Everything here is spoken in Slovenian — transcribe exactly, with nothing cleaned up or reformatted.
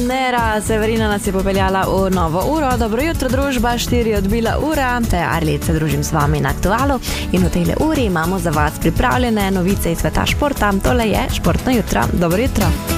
Nera Severina nas je popeljala v novo uro. Dobro jutro, družba, štiri odbila ura. Te Arlet se družim s vami na Aktualu in v tejle uri imamo za vas pripravljene novice iz sveta športa. Tole je Športno jutro. Dobro jutro.